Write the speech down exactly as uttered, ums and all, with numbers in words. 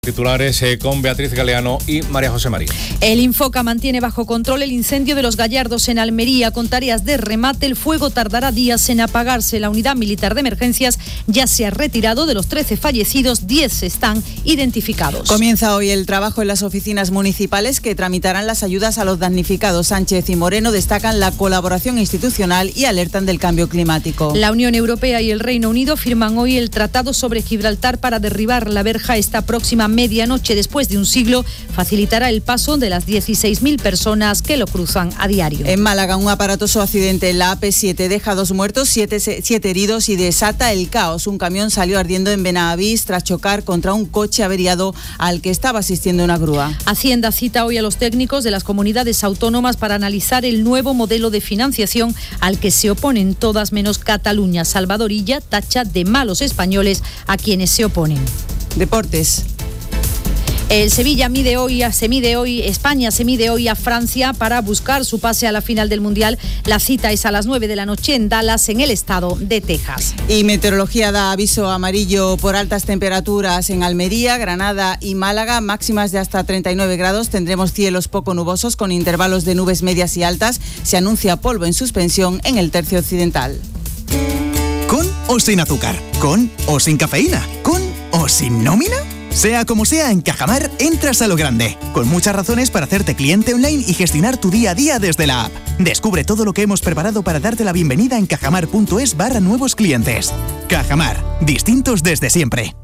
Titulares eh, con Beatriz Galeano y María José María. El Infoca mantiene bajo control el incendio de los Gallardos en Almería. Con tareas de remate, el fuego tardará días en apagarse. La unidad militar de emergencias ya se ha retirado. De los trece fallecidos, diez están identificados. Comienza hoy el trabajo en las oficinas municipales que tramitarán las ayudas a los damnificados. Sánchez y Moreno destacan la colaboración institucional y alertan del cambio climático. La Unión Europea y el Reino Unido firman hoy el Tratado sobre Gibraltar para derribar la verja esta próxima medianoche. Después de un siglo, facilitará el paso de las dieciséis mil personas que lo cruzan a diario. En Málaga, un aparatoso accidente en la A P siete deja dos muertos, siete, siete heridos y desata el caos. Un camión salió ardiendo en Benavís tras chocar contra un coche averiado al que estaba asistiendo una grúa. Hacienda cita hoy a los técnicos de las comunidades autónomas para analizar el nuevo modelo de financiación al que se oponen todas menos Cataluña. Salvador Illa tacha de malos españoles a quienes se oponen. Deportes. El Sevilla mide hoy, se mide hoy, España se mide hoy a Francia para buscar su pase a la final del Mundial. La cita es a las nueve de la noche en Dallas, en el estado de Texas. Y meteorología da aviso amarillo por altas temperaturas en Almería, Granada y Málaga, máximas de hasta treinta y nueve grados. Tendremos cielos poco nubosos con intervalos de nubes medias y altas. Se anuncia polvo en suspensión en el tercio occidental. ¿Con o sin azúcar? ¿Con o sin cafeína? ¿Con o sin nómina? Sea como sea, en Cajamar entras a lo grande, con muchas razones para hacerte cliente online y gestionar tu día a día desde la app. Descubre todo lo que hemos preparado para darte la bienvenida en cajamar punto es barra nuevos clientes. Cajamar, distintos desde siempre.